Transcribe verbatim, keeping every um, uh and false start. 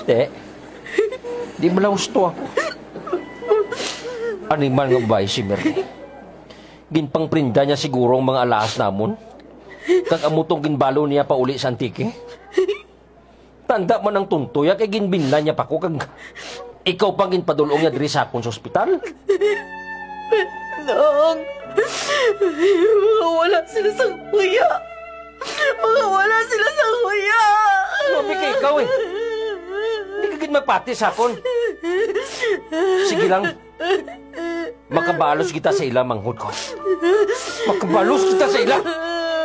Te, di mo lang gusto ako. Animal nga ba si Merle? Ginpang prinda niya siguro ang mga alas namon. Kag amutong ginbalo niya pa uli sa antike. Tanda man ang tuntoy, kay ginbinla niya pa ko kag ikaw pang ginpadulong niya diri sa akon sa ospital. Nang, mga wala sila sa kuya. Mga wala sila sa kuya. Grabe kay ikaw eh. Hindi ka gin magpati sa akon. Sige lang. Makabalos kita sa ila, manghod ko. Makabalos kita sa ila.